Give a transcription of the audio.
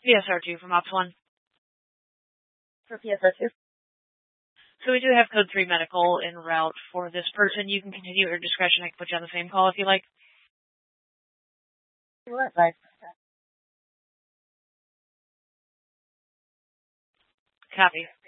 PSR2 from Ops 1. For PSR2. So we do have code 3 medical en route for this person. You can continue at your discretion. I can put you on the same call if you like. Right. Copy.